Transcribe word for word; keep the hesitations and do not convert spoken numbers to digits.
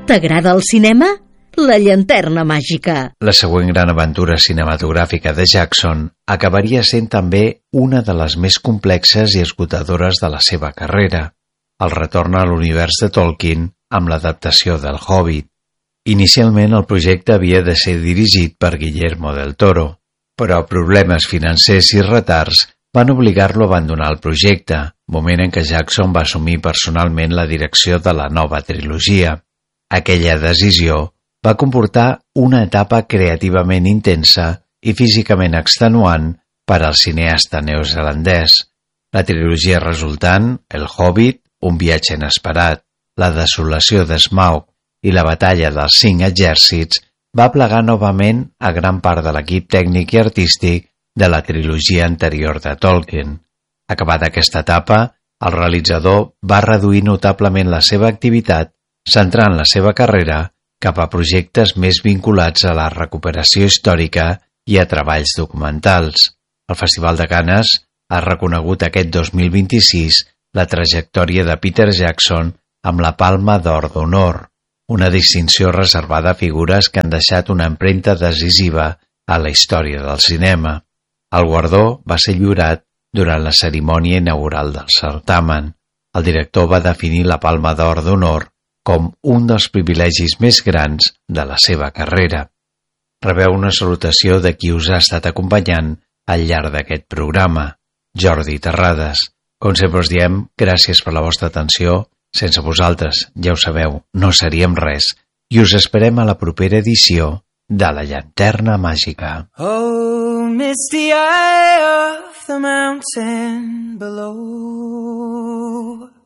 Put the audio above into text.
T'agrada el cinema? La llanterna màgica. La següent gran aventura cinematogràfica de Jackson acabaria sent també una de les més complexes i esgotadores de la seva carrera, el retorn a l'univers de Tolkien amb l'adaptació del Hobbit. Inicialment el projecte havia de ser dirigit per Guillermo del Toro, però problemes financers i retards van obligar-lo a abandonar el projecte, moment en què Jackson va assumir personalment la direcció de la nova trilogia. Aquella decisió va comportar una etapa creativament intensa i físicament extenuant per al cineasta neozelandès. La trilogia resultant, El Hobbit, Un viatge inesperat, La desolació de Smaug i La batalla dels cinc exèrcits, va plegar novament a gran part de l'equip tècnic i artístic de la trilogia anterior de Tolkien. Acabada aquesta etapa, el realitzador va reduir notablement la seva activitat, centrant la seva carrera cap a projectes més vinculats a la recuperació històrica i a treballs documentals. El Festival de Canes ha reconegut aquest dos mil vint-i-sis la trajectòria de Peter Jackson amb la Palma d'Or d'Honor, una distinció reservada a figures que han deixat una empremta decisiva a la història del cinema. El guardó va ser lliurat durant la cerimònia inaugural del certamen. El director va definir la Palma d'Or d'Honor com un dels privilegis més grans de la seva carrera. Rebeu una salutació de qui us ha estat acompanyant al llarg d'aquest programa, Jordi Terrades. Com sempre us diem, gràcies per la vostra atenció. Sense vosaltres, ja ho sabeu, no seríem res. I us esperem a la propera edició de La Llanterna Màgica. Oh, misty eye of the mountain below,